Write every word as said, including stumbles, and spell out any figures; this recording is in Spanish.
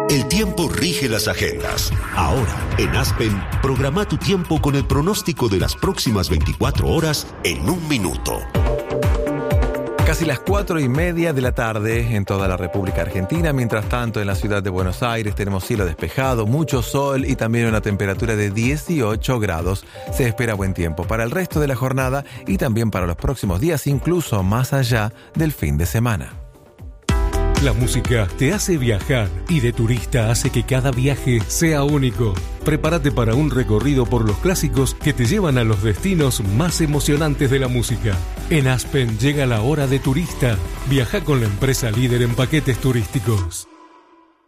El tiempo rige las agendas. Ahora, en Aspen, programa tu tiempo con el pronóstico de las próximas veinticuatro horas en un minuto. Casi las cuatro y media de la tarde en toda la República Argentina. Mientras tanto, en la ciudad de Buenos Aires tenemos cielo despejado, mucho sol y también una temperatura de dieciocho grados. Se espera buen tiempo para el resto de la jornada y también para los próximos días, incluso más allá del fin de semana. La música te hace viajar y de turista hace que cada viaje sea único. Prepárate para un recorrido por los clásicos que te llevan a los destinos más emocionantes de la música. En Aspen llega la hora de turista. Viaja con la empresa líder en paquetes turísticos.